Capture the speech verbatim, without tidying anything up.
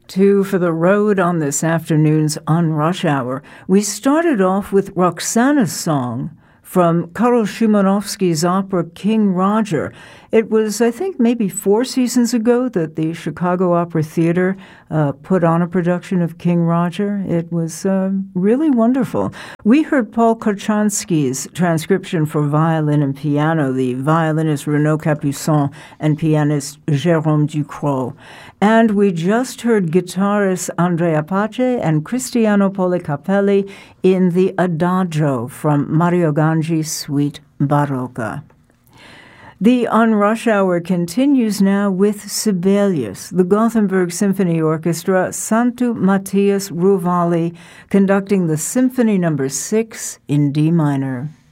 Two for the road on this afternoon's On Rush Hour. We started off with Roxana's song from Karol Szymanowski's opera King Roger. It was, I think, maybe four seasons ago that the Chicago Opera Theater uh, put on a production of King Roger. It was uh, really wonderful. We heard Paul Korchansky's transcription for violin and piano, the violinist Renaud Capuçon and pianist Jérôme Ducrot. And we just heard guitarists Andrea Pace and Cristiano Policapelli in the Adagio from Mario Ganji's Suite Barocca. The On Rush Hour continues now with Sibelius, the Gothenburg Symphony Orchestra, Santu Matthias Ruvali, conducting the Symphony Number Six in D minor.